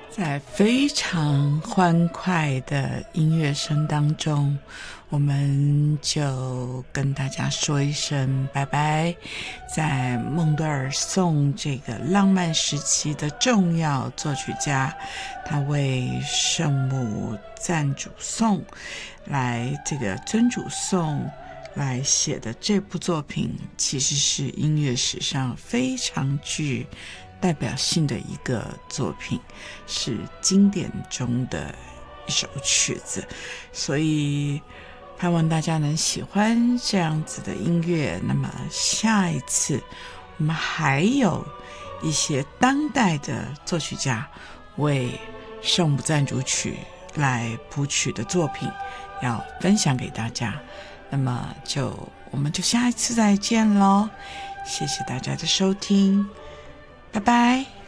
在非常欢快的音乐声当中，我们就跟大家说一声拜拜。在孟德尔颂这个浪漫时期的重要作曲家，他为圣母赞主颂这个尊主颂来写的这部作品，其实是音乐史上非常具代表性的一个作品，是经典中的一首曲子，所以盼望大家能喜欢这样子的音乐。那么下一次我们还有一些当代的作曲家为圣母赞主曲来谱曲的作品要分享给大家，那么我们就下一次再见咯，谢谢大家的收听，拜拜。